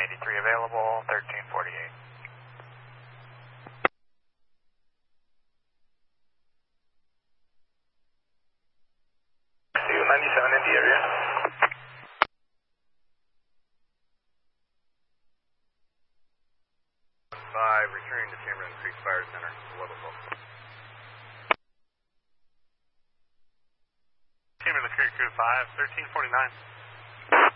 183 available, 1348. CU-97 in the area. Returning to Chamberlain Creek Fire Center, Liverpool. Chamberlain Creek 5, 1349.